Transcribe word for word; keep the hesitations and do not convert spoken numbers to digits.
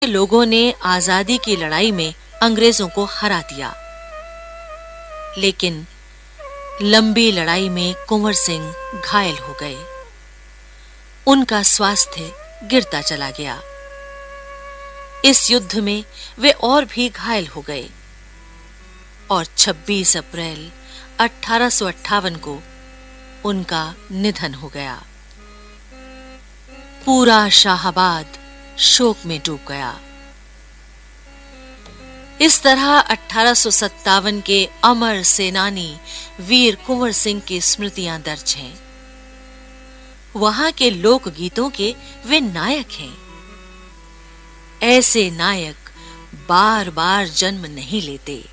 लोगों ने आजादी की लड़ाई में अंग्रेजों को हरा दिया, लेकिन लंबी लड़ाई में कुंवर सिंह घायल हो गए। उनका स्वास्थ्य गिरता चला गया। इस युद्ध में वे और भी घायल हो गए और छब्बीस अप्रैल अठारह सौ अट्ठावन को उनका निधन हो गया। पूरा शाहाबाद शोक में डूब गया। इस तरह अठारह सौ सत्तावन के अमर सेनानी वीर कुंवर सिंह की स्मृतियां दर्ज हैं। वहां के लोक गीतों के वे नायक हैं। ऐसे नायक बार बार जन्म नहीं लेते।